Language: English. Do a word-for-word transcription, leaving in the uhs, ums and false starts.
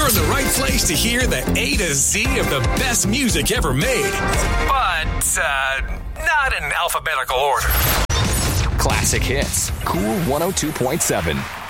You're in the right place to hear the A to Z of the best music ever made. But, uh, not in alphabetical order. Classic Hits. Cool one oh two point seven.